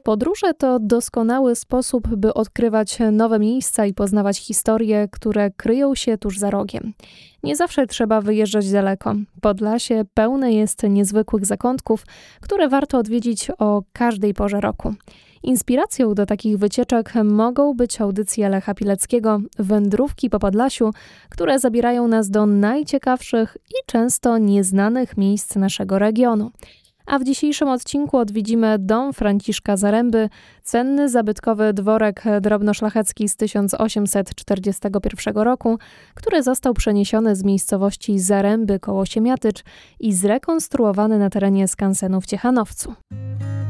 Podróże to doskonały sposób, by odkrywać nowe miejsca i poznawać historie, które kryją się tuż za rogiem. Nie zawsze trzeba wyjeżdżać daleko. Podlasie pełne jest niezwykłych zakątków, które warto odwiedzić o każdej porze roku. Inspiracją do takich wycieczek mogą być audycje Lecha Pileckiego, wędrówki po Podlasiu, które zabierają nas do najciekawszych i często nieznanych miejsc naszego regionu. A w dzisiejszym odcinku odwiedzimy dom Franciszka Zaręby, cenny zabytkowy dworek drobnoszlachecki z 1841 roku, który został przeniesiony z miejscowości Zaręby koło Siemiatycz i zrekonstruowany na terenie skansenu w Ciechanowcu.